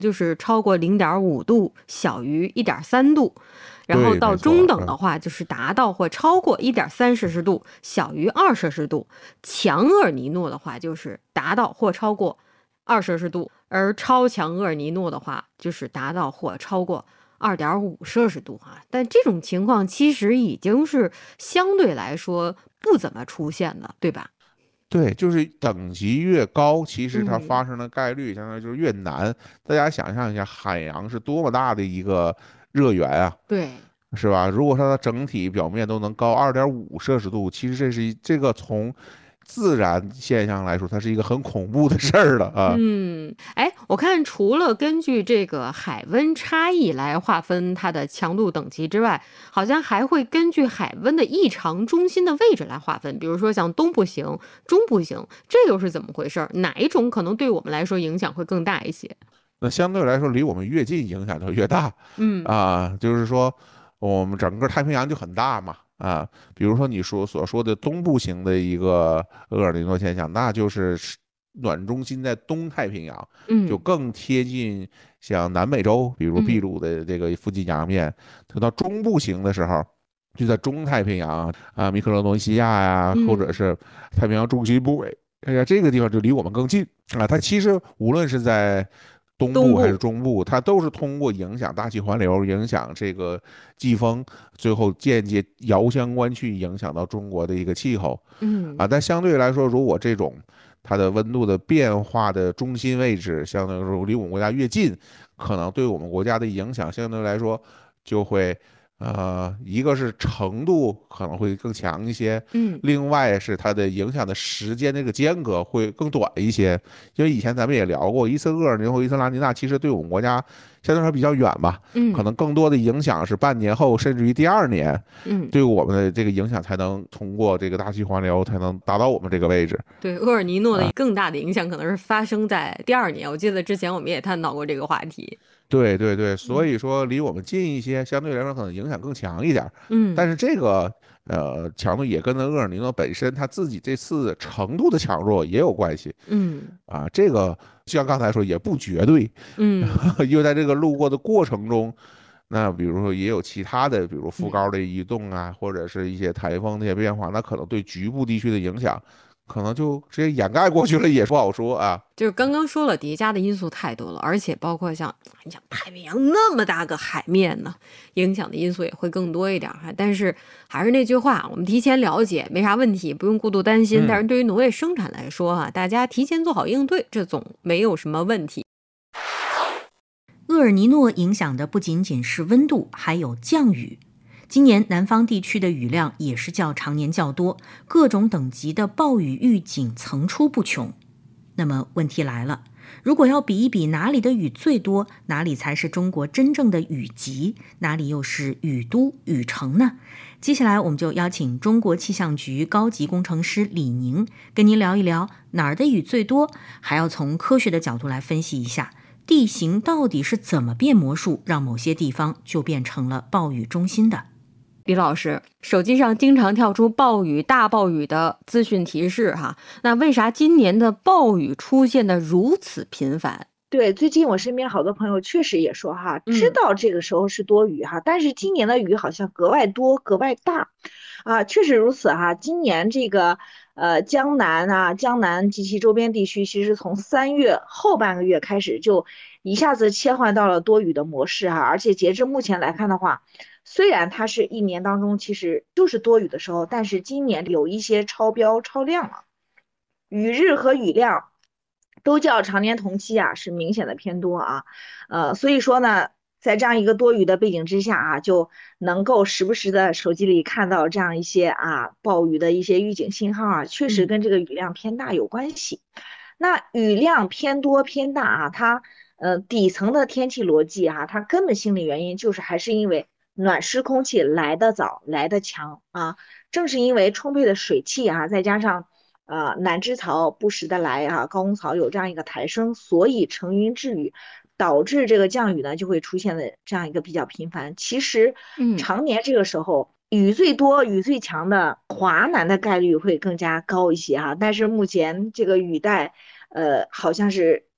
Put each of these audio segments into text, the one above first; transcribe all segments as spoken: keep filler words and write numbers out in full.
就是超过零点五度，小于一点三度。然后到中等的话，就是达到或超过一点三摄氏度，小于二摄氏度。强厄尔尼诺的话，就是达到或超过二摄氏度，而超强厄尔尼诺的话，就是达到或超过二点五摄氏度哈。但这种情况其实已经是相对来说不怎么出现了，对吧？ 对，就是等级越高，其实它发生的概率相当于就是越难。大家想象一下，海洋是多么大的一个热源啊， 对。 是吧？如果它的整体表面都能高二点五摄氏度，其实这是一这个从自然现象来说，它是一个很恐怖的事儿了啊。 嗯，哎，我看除了根据这个海温差异来划分它的强度等级之外，好像还会根据海温的异常中心的位置来划分。比如说像东部型、中部型，这又是怎么回事？哪一种可能对我们来说影响会更大一些？ 那相对来说，离我们越近，影响就越大嗯啊。就是说，我们整个太平洋就很大嘛啊。比如说你说所说的东部型的一个厄尔尼诺现象，那就是暖中心在东太平洋，就嗯更贴近像南美洲，比如秘嗯鲁的这个附近洋面。等到中部型的时候，就在中太平洋啊，密克罗尼西亚呀，或者嗯是太平洋中西部。哎呀，这个地方就离我们更近啊。它其实无论是在东部还是东部， 中部，它都是通过影响大气环流、影响这个季风，最后间接遥相关去影响到中国的一个气候啊。 嗯但相对来说，如果这种它的温度的变化的中心位置，相对来说离我们国家越近，可能对我们国家的影响相对来说就会。呃，一个是程度可能会更强一些， 嗯。 另外是它的影响的时间这个间隔会更短一些。因为以前咱们也聊过，伊瑟厄尔尼和伊斯拉尼娜其实对我们国家相对来说比较远吧，可嗯能更多的影响是半年后甚至于第二年， 嗯。 对我们的这个影响才能通过这个大气环流才能达到我们这个位置。 对，厄尔尼诺的啊。 更大的影响可能是发生在第二年。我记得之前我们也探讨过这个话题。 对对对，所嗯以说离我们近一些，相对来说可能影响更强一点。但嗯是这个呃强度也跟那厄尔尼诺本身它自己这次程度的强弱也有关系嗯啊。这个就像刚才说也不绝对， 嗯。 因为在这个路过的过程中，那比如说也有其他的，比如副嗯高的移动啊，或者是一些台风的一些变化，那可能对局部地区的影响，可能就直接掩盖过去了，也不好说啊。 就是刚刚说了，叠加的因素太多了，而且包括像你想太平洋那么大个海面呢，影响的因素也会更多一点哈。但是还是那句话，我们提前了解没啥问题，不用过度担心。但嗯。 是对于农业生产来说哈，大家提前做好应对，这总没有什么问题。 厄尔尼诺影响的不仅仅是温度，还有降雨。今年南方地区的雨量也是较常年较多，各种等级的暴雨预警层出不穷。那么问题来了，如果要比一比哪里的雨最多，哪里才是中国真正的雨集，哪里又是雨都雨城呢？接下来我们就邀请中国气象局高级工程师李宁跟您聊一聊哪儿的雨最多，还要从科学的角度来分析一下地形到底是怎么变魔术，让某些地方就变成了暴雨中心的。 李老师，手机上经常跳出暴雨、大暴雨的资讯提示哈，那为啥今年的暴雨出现的如此频繁？ 对，最近我身边好多朋友确实也说哈，知嗯道这个时候是多雨哈，但是今年的雨好像格外多、格外大，啊，确实如此哈。今年这个呃江南啊、江南及其周边地区，其实从三月后半个月开始就一下子切换到了多雨的模式哈，而且截至目前来看的话，虽然它是一年当中其实就是多雨的时候，但是今年有一些超标超量了。雨日和雨量都较常年同期啊是明显的偏多啊，呃，所以说呢，在这样一个多雨的背景之下啊，就能够时不时的手机里看到这样一些啊暴雨的一些预警信号啊，确实嗯跟这个雨量偏大有关系。那雨量偏多偏大啊，它呃底层的天气逻辑啊，它根本性的原因就是还是因为暖湿空气来得早来得强啊，正是因为充沛的水汽啊，再加上呃南枝槽不时的来啊，高空槽有这样一个抬升，所以成云致雨，导致这个降雨呢就会出现的这样一个比较频繁。其实嗯常年这个时候雨最多、雨最强的华南的概率会更加高一些哈、但是目前这个雨带呃好像是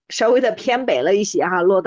稍微的偏北了一些哈，落到。